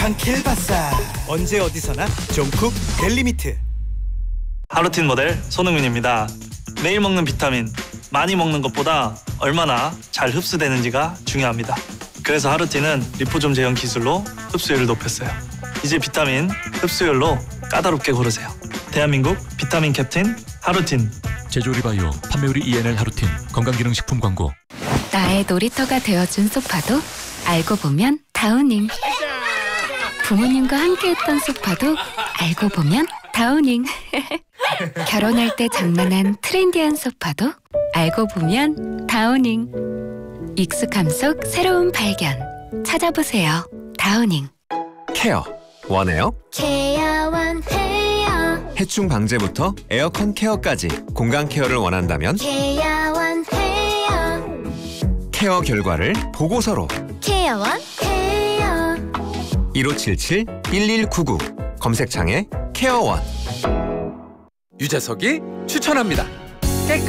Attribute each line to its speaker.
Speaker 1: 안킬바사 언제 어디서나 종쿡 델리미트.
Speaker 2: 하루틴 모델 손흥민입니다. 매일 먹는 비타민 많이 먹는 것보다 얼마나 잘 흡수되는지가 중요합니다. 그래서 하루틴은 리포좀 제형 기술로 흡수율을 높였어요. 이제 비타민 흡수율로 까다롭게 고르세요. 대한민국 비타민 캡틴 하루틴.
Speaker 3: 제조리바이오 판매율이 ENL 하루틴. 건강기능식품 광고.
Speaker 4: 나의 놀이터가 되어준 소파도 알고 보면 다우닝. 부모님과 함께했던 소파도 알고 보면 다우닝. 결혼할 때 장만한 트렌디한 소파도 알고 보면 다우닝. 익숙함 속 새로운 발견 찾아보세요. 다우닝.
Speaker 5: 케어 원해요?
Speaker 6: 케어원 해요.
Speaker 5: 해충 방제부터 에어컨 케어까지 공간 케어를 원한다면
Speaker 6: 케어원 해요.
Speaker 5: 케어 결과를 보고서로
Speaker 6: 케어원 해요.
Speaker 5: 1577-1199 검색창에 케어원.
Speaker 7: 유재석이 추천합니다.